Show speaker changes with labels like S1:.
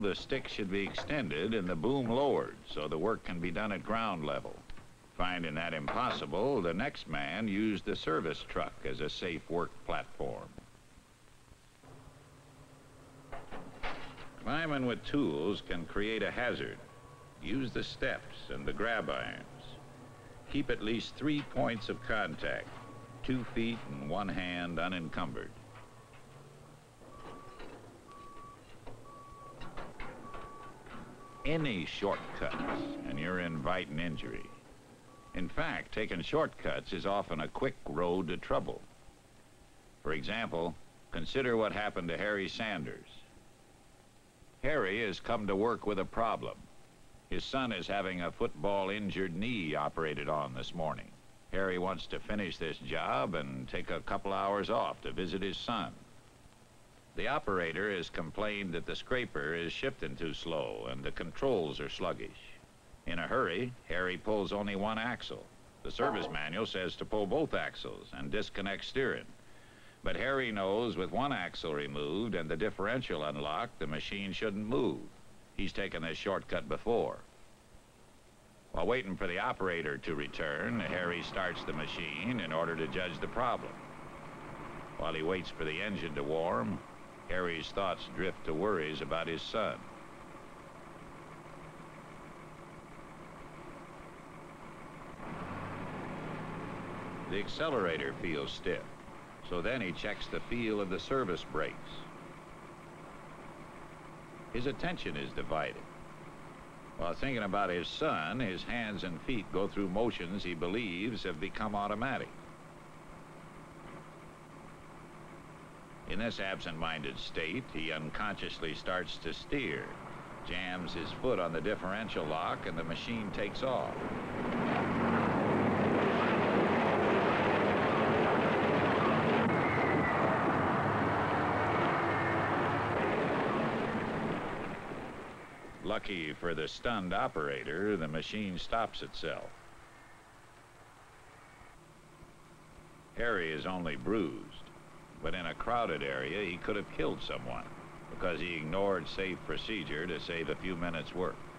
S1: The stick should be extended and the boom lowered so the work can be done at ground level. Finding that impossible, the next man used the service truck as a safe work platform. Climbing with tools can create a hazard. Use the steps and the grab irons. Keep at least 3 points of contact, 2 feet and 1 hand unencumbered. Any shortcuts and you're inviting injury. In fact, taking shortcuts is often a quick road to trouble. For example, consider what happened to Harry Sanders. Harry has come to work with a problem. His son is having a football injured knee operated on this morning. Harry wants to finish this job and take a couple hours off to visit his son. The operator has complained that the scraper is shifting too slow and the controls are sluggish. In a hurry, Harry pulls only 1 axle. The service manual says to pull both axles and disconnect steering. But Harry knows with 1 axle removed and the differential unlocked, the machine shouldn't move. He's taken this shortcut before. While waiting for the operator to return, Harry starts the machine in order to judge the problem. While he waits for the engine to warm, Harry's thoughts drift to worries about his son. The accelerator feels stiff, so then he checks the feel of the service brakes. His attention is divided. While thinking about his son, his hands and feet go through motions he believes have become automatic. In this absent-minded state, he unconsciously starts to steer, jams his foot on the differential lock, and the machine takes off. Lucky for the stunned operator, the machine stops itself. Harry is only bruised. But in a crowded area, he could have killed someone because he ignored safe procedure to save a few minutes' work.